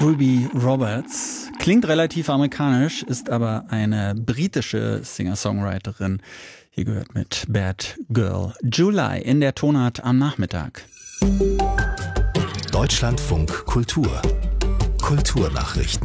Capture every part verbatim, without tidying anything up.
Ruby Roberts klingt relativ amerikanisch, ist aber eine britische Singer-Songwriterin. Hier gehört mit Bad Girl July in der Tonart am Nachmittag. Deutschlandfunk Kultur. Kulturnachrichten.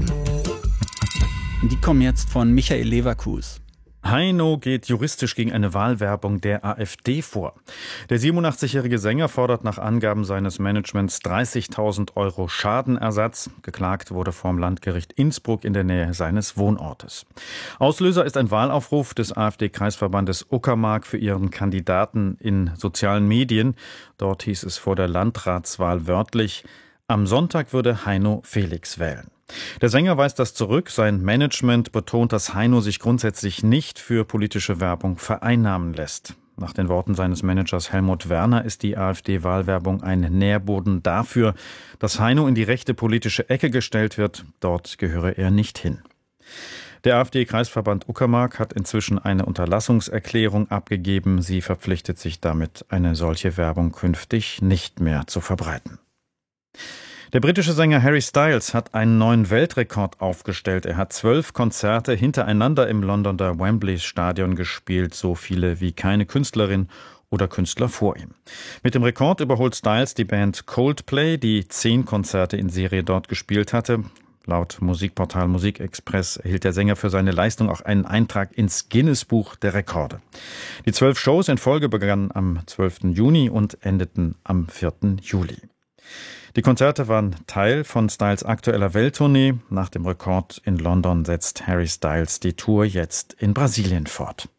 Die kommen jetzt von Michael Leverkus. Heino geht juristisch gegen eine Wahlwerbung der AfD vor. Der siebenundachtzigjährige Sänger fordert nach Angaben seines Managements dreißigtausend Euro Schadenersatz. Geklagt wurde vorm Landgericht Innsbruck in der Nähe seines Wohnortes. Auslöser ist ein Wahlaufruf des AfD-Kreisverbandes Uckermark für ihren Kandidaten in sozialen Medien. Dort hieß es vor der Landratswahl wörtlich: Am Sonntag würde Heino Felix wählen. Der Sänger weist das zurück. Sein Management betont, dass Heino sich grundsätzlich nicht für politische Werbung vereinnahmen lässt. Nach den Worten seines Managers Helmut Werner ist die AfD-Wahlwerbung ein Nährboden dafür, dass Heino in die rechte politische Ecke gestellt wird. Dort gehöre er nicht hin. Der AfD-Kreisverband Uckermark hat inzwischen eine Unterlassungserklärung abgegeben. Sie verpflichtet sich damit, eine solche Werbung künftig nicht mehr zu verbreiten. Der britische Sänger Harry Styles hat einen neuen Weltrekord aufgestellt. Er hat zwölf Konzerte hintereinander im Londoner Wembley Stadion gespielt, so viele wie keine Künstlerin oder Künstler vor ihm. Mit dem Rekord überholt Styles die Band Coldplay, die zehn Konzerte in Serie dort gespielt hatte. Laut Musikportal Musikexpress erhielt der Sänger für seine Leistung auch einen Eintrag ins Guinness-Buch der Rekorde. Die zwölf Shows in Folge begannen am zwölften Juni und endeten am vierten Juli. Die Konzerte waren Teil von Styles aktueller Welttournee. Nach dem Rekord in London setzt Harry Styles die Tour jetzt in Brasilien fort.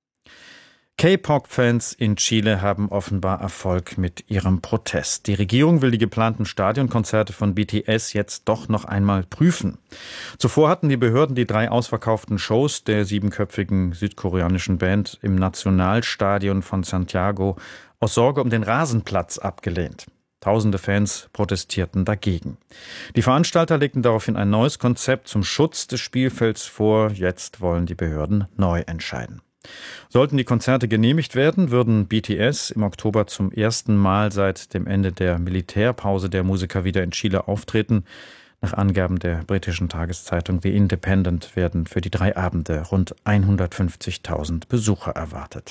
K-Pop-Fans in Chile haben offenbar Erfolg mit ihrem Protest. Die Regierung will die geplanten Stadionkonzerte von B T S jetzt doch noch einmal prüfen. Zuvor hatten die Behörden die drei ausverkauften Shows der siebenköpfigen südkoreanischen Band im Nationalstadion von Santiago aus Sorge um den Rasenplatz abgelehnt. Tausende Fans protestierten dagegen. Die Veranstalter legten daraufhin ein neues Konzept zum Schutz des Spielfelds vor. Jetzt wollen die Behörden neu entscheiden. Sollten die Konzerte genehmigt werden, würden B T S im Oktober zum ersten Mal seit dem Ende der Militärpause der Musiker wieder in Chile auftreten. Nach Angaben der britischen Tageszeitung The Independent werden für die drei Abende rund hundertfünfzigtausend Besucher erwartet.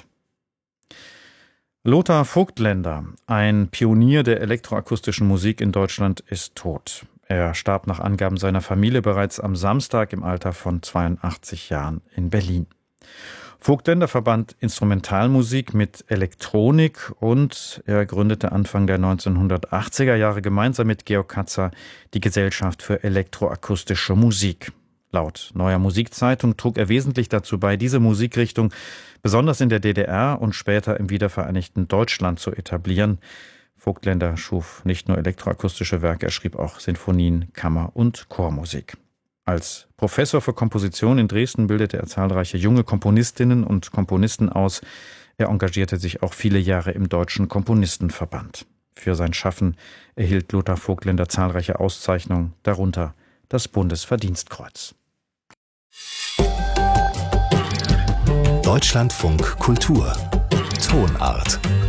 Lothar Voigtländer, ein Pionier der elektroakustischen Musik in Deutschland, ist tot. Er starb nach Angaben seiner Familie bereits am Samstag im Alter von zweiundachtzig Jahren in Berlin. Voigtländer verband Instrumentalmusik mit Elektronik und er gründete Anfang der neunzehnhundertachtziger Jahre gemeinsam mit Georg Katzer die Gesellschaft für elektroakustische Musik. Laut Neuer Musikzeitung trug er wesentlich dazu bei, diese Musikrichtung besonders in der D D R und später im wiedervereinigten Deutschland zu etablieren. Voigtländer schuf nicht nur elektroakustische Werke, er schrieb auch Sinfonien, Kammer- und Chormusik. Als Professor für Komposition in Dresden bildete er zahlreiche junge Komponistinnen und Komponisten aus. Er engagierte sich auch viele Jahre im Deutschen Komponistenverband. Für sein Schaffen erhielt Lothar Voigtländer zahlreiche Auszeichnungen, darunter das Bundesverdienstkreuz. Deutschlandfunk Kultur. Tonart.